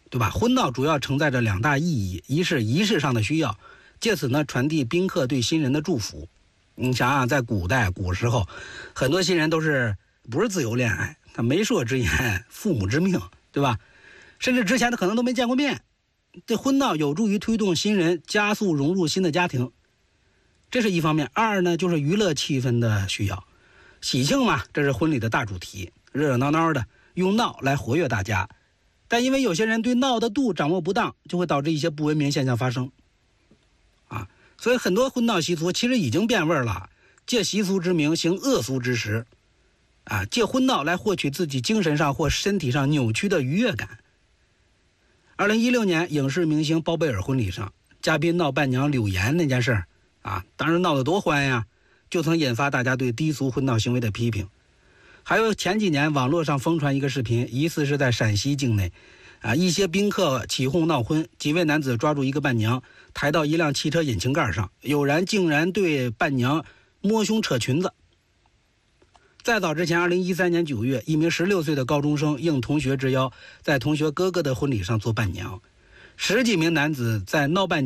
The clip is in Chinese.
对吧？婚闹主要承载着2大意义，一是仪式上的需要，借此呢传递宾客对新人的祝福。你想想，在古时候，很多新人不是自由恋爱，他媒妁之言，父母之命，对吧？甚至之前他可能都没见过面。这婚闹有助于推动新人加速融入新的家庭，这是一方面。二呢，就是娱乐气氛的需要，喜庆嘛，这是婚礼的大主题，热热闹闹的，用闹来活跃大家。但因为有些人对闹的度掌握不当，就会导致一些不文明现象发生啊。所以很多婚闹习俗其实已经变味了，借习俗之名行恶俗之实啊，借婚闹来获取自己精神上或身体上扭曲的愉悦感。2016年影视明星包贝尔婚礼上，嘉宾闹伴娘柳岩那件事啊，当时闹得多欢呀，就曾引发大家对低俗婚闹行为的批评。还有前几年网络上疯传一个视频，疑似是在陕西境内啊，一些宾客起哄闹婚，几位男子抓住一个伴娘抬到一辆汽车引擎盖上，有人竟然对伴娘摸胸扯裙子。再早之前2013年9月，一名16岁的高中生应同学之邀，在同学哥哥的婚礼上做伴娘，10几名男子在闹伴